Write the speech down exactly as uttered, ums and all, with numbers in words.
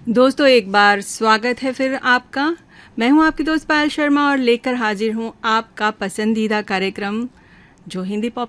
दोस्तों एक बार स्वागत है फिर आपका। मैं हूं आपकी दोस्त पायल शर्मा और लेकर हाजिर हूं आपका पसंदीदा कार्यक्रम जो हिंदी पॉप